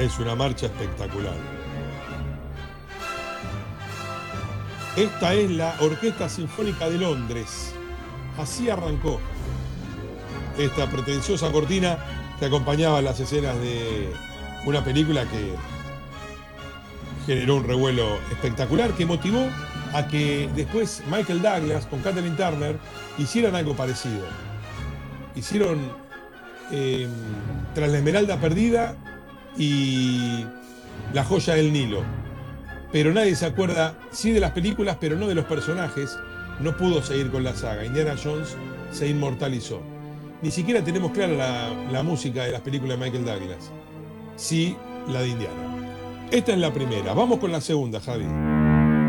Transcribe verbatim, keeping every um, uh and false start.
Es una marcha espectacular. Esta es la Orquesta Sinfónica de Londres. Así arrancó esta pretenciosa cortina que acompañaba las escenas de una película que generó un revuelo espectacular que motivó a que después Michael Douglas con Kathleen Turner hicieran algo parecido. Hicieron eh, Tras la Esmeralda Perdida y La Joya del Nilo. Pero nadie se acuerda, sí de las películas, pero no de los personajes. No pudo seguir con la saga. Indiana Jones se inmortalizó. Ni siquiera tenemos clara la, la música de las películas de Michael Douglas. Sí, la de Indiana. Esta es la primera. Vamos con la segunda, Javi.